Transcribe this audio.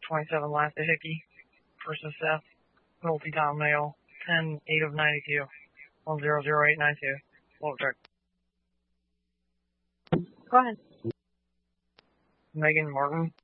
27 last to Hickey versus Seth. Multi-Tom male. 10-8 of 92. 100892. Low check. Go ahead. Megan Martin.